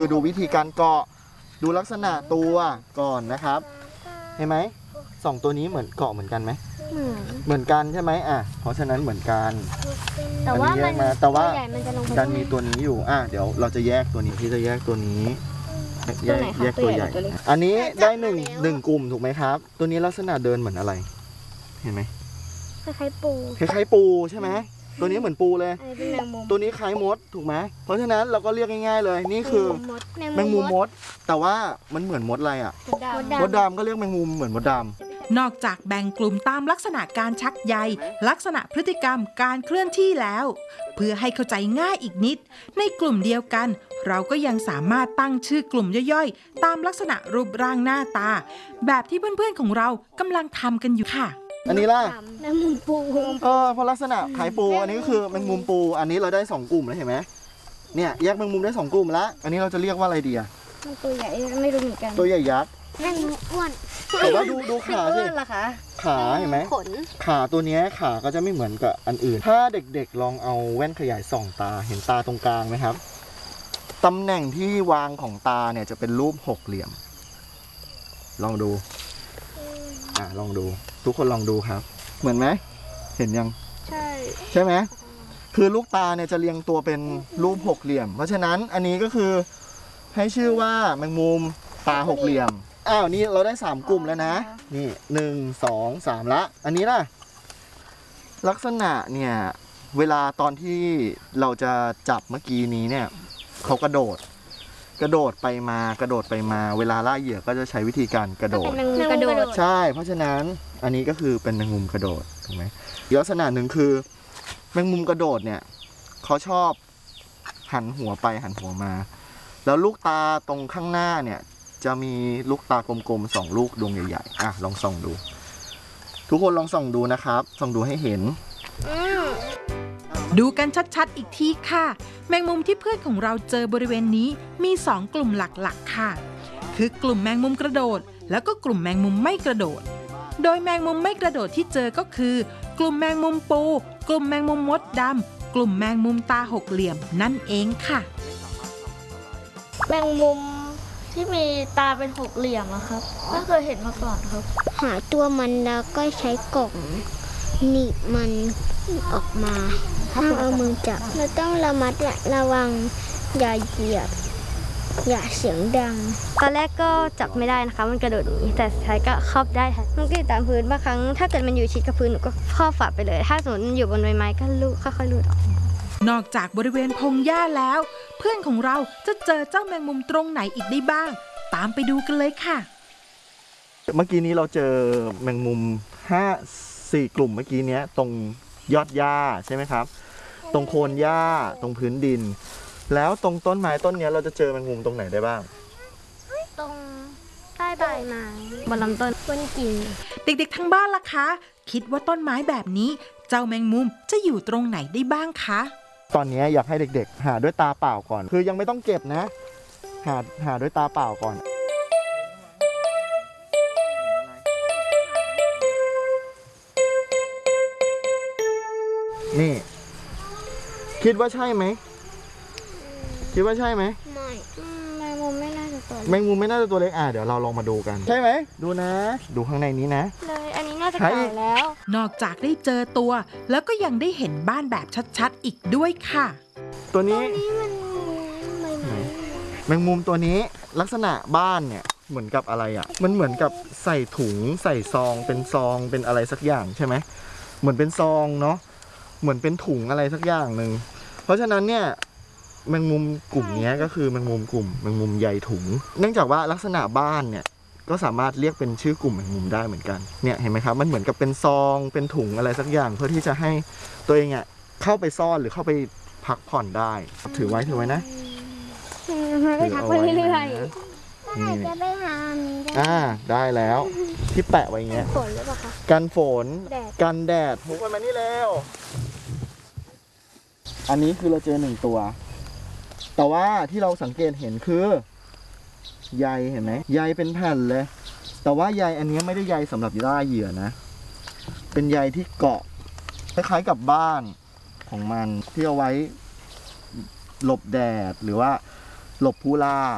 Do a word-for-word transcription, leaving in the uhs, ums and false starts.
คือดูวิธีการเกาะดูลักษณะตัวก่อนนะครับเห็นไหมสองตัวนี้เหมือนเกาะเหมือนกันไหมเหมือนเหมือนกันใช่ไหมอ่ะเพราะฉะนั้นเหมือนกันแต่ว่ามันแต่ว่าดันมีตัวนี้อยู่อ่ะเดี๋ยวเราจะแยกตัวนี้ที่จะแยกตัวนี้แยกแยกตัวใหญ่อันนี้ได้หนึ่งหนึ่งกลุ่มถูกไหมครับตัวนี้ลักษณะเดินเหมือนอะไรเห็นไหมคล้ายๆปูคล้ายๆปูใช่ไหมตัวนี้เหมือนปูเลยตัวนี้คล้ายมดถูกไหมเพราะฉะนั้นเราก็เรียกง่ายๆเลยนี่คือแมงมุมมดแต่ว่ามันเหมือนมดอะไรอ่ะมดดำก็เรียกแมงมุมเหมือนมดดำนอกจากแบ่งกลุ่มตามลักษณะการชักใยลักษณะพฤติกรรมการเคลื่อนที่แล้วเพื่อให้เข้าใจง่ายอีกนิดในกลุ่มเดียวกันเราก็ยังสามารถตั้งชื่อกลุ่มย่อยๆตามลักษณะรูปร่างหน้าตาแบบที่เพื่อนๆของเรากำลังทำกันอยู่ค่ะอันนี้ล่ะแมงมุมปูเออเพราะลักษณะคล้ายปูอันนี้ก็คือแมงมุมปูอันนี้เราได้สองกลุ่มแล้วเห็นไหมเนี่ยแยกแมงมุมได้สองกลุ่มแล้วอันนี้เราจะเรียกว่าอะไรดีอะมันตัวใหญ่ไม่รู้เหมือนกันตัวใหญ่ยักษ์แมงมุมอ้วนแต่ว่าดูดูขาสิขาเห็นไหมขนขาตัวนี้ขาก็จะไม่เหมือนกับอันอื่นถ้าเด็กๆลองเอาแว่นขยายส่องตาเห็นตาตรงกลางไหมครับตำแหน่งที่วางของตาเนี่ยจะเป็นรูปหกเหลี่ยมลองดูอ่าลองดูทุกคนลองดูครับเหมือนไหมเห็นยังใช่ใช่ไหมคือลูกตาเนี่ยจะเรียงตัวเป็นรูปหกเหลี่ยมเพราะฉะนั้นอันนี้ก็คือให้ชื่อว่าแมงมุมตาหกเหลี่ยมอ้าวนี่เราได้สามกลุ่มแล้วนะนี่หนึ่งสองสามละอันนี้ล่ะลักษณะเนี่ยเวลาตอนที่เราจะจับเมื่อกี้นี้เนี่ยเขากระโดดกระโดดไปมากระโดดไปมาเวลาล่าเหยื่อก็จะใช้วิธีการกระโดดกระโดดใช่เพราะฉะนั้นอันนี้ก็คือเป็นแมงมุมกระโดดถูกไหมลักษณะหนึ่งคือแมงมุมกระโดดเนี่ยเขาชอบหันหัวไปหันหัวมาแล้วลูกตาตรงข้างหน้าเนี่ยจะมีลูกตากลมๆสองลูกดวงใหญ่ๆอ่ะลองส่องดูทุกคนลองส่องดูนะครับส่องดูให้เห็นดูกันชัดๆอีกทีค่ะแมงมุมที่เพื่อนของเราเจอบริเวณนี้มีสองกลุ่มหลักๆค่ะคือกลุ่มแมงมุมกระโดดแล้วก็กลุ่มแมงมุมไม่กระโดดโดยแมงมุมไม่กระโดดที่เจอก็คือกลุ่มแมงมุมปูกลุ่มแมงมุมมดดำกลุ่มแมงมุมตาหกเหลี่ยมนั่นเองค่ะแมงมุมที่มีตาเป็นหกเหลี่ยมอะครับไม่เคยเห็นมาก่อนครับหาตัวมันแล้วก็ใช้กล่องหนีบมันออกมาห้ามเอามือจับเราต้องระมัดระวังอย่าเหยียบอย่าเสียงดังตอนแรกก็จับไม่ได้นะคะมันกระโดดหนีแต่สุดท้ายก็ครอบได้ค่ะมันก็อยู่ตามพื้นบางครั้งถ้าเกิดมันอยู่ชิดกับพื้นหนูก็ครอบฝาไปเลยถ้าสมมติมันอยู่บนใบไม้ก็ลูดค่อยๆลูดออกนอกจากบริเวณพงหญ้าแล้วเพื่อนของเราจะเจอเจ้าแมงมุมตรงไหนอีกได้บ้างตามไปดูกันเลยค่ะเมื่อกี้นี้เราเจอแมงมุมห้าสี่กลุ่มเมื่อกี้นี้ตรงยอดหญ้าใช่ไหมครับตรงโคนหญ้าตรงพื้นดินแล้วตรงต้นไม้ต้นนี้เราจะเจอแมงมุมตรงไหนได้บ้างตรงใต้ใบไม้บนลำต้นต้นกิ่งเด็กๆทั้งบ้านล่ะคะคิดว่าต้นไม้แบบนี้เจ้าแมงมุมจะอยู่ตรงไหนได้บ้างคะตอนนี้อยากให้เด็กๆหาด้วยตาเปล่าก่อนคือยังไม่ต้องเก็บนะหาหาด้วยตาเปล่าก่อนนี่คิดว่าใช่ไหมคิดว่าใช่ไหมไม่แมงมุมไม่น่าจะตัวแมงมุมไม่น่าจะตัวเล็กอ่ะเดี๋ยวเราลองมาดูกันใช่ไหมดูนะดูข้างในนี้นะเลยอันนี้น่าจะเก่าแล้วนอกจากได้เจอตัวแล้วก็ยังได้เห็นบ้านแบบชัดๆอีกด้วยค่ะตัวนี้มันแมงมุมตัวนี้ลักษณะบ้านเนี่ยเหมือนกับอะไรอ่ะมันเหมือนกับใส่ถุงใส่ซองเป็นซองเป็นอะไรสักอย่างใช่ไหมเหมือนเป็นซองเนาะเหมือนเป็นถุงอะไรสักอย่างหนึ่งเพราะฉะนั้นเนี่ยแมงมุมกลุ่มนี้ก็คือแมงมุมกลุ่มแมงมุมใยถุงเนื่องจากว่าลักษณะบ้านเนี่ยก็สามารถเรียกเป็นชื่อกลุ่มแมงมุมได้เหมือนกันเนี่ยเห็นไหมครับมันเหมือนกับเป็นซองเป็นถุงอะไรสักอย่างเพื่อที่จะให้ตัวเองอ่ะเข้าไปซ่อนหรือเข้าไปพักผ่อนได้ถือไว้ถือไว้นะไปพักไปเรื่อยๆจะไปหาอ่าได้แล้วที่แปะไว้เงี้ยฝนหรือเปล่าคะกันฝนกันแดดทุกคนมานี่แล้วอันนี้คือเราเจอหนึ่งตัวแต่ว่าที่เราสังเกตเห็นคือใยเห็นไหมใยเป็นแผ่นเลยแต่ว่าใยอันนี้ไม่ได้ใยสำหรับล่าเหยื่อนะเป็นใยที่เกาะคล้ายๆกับบ้านของมันที่เอาไว้หลบแดดหรือว่าหลบผู้ล่า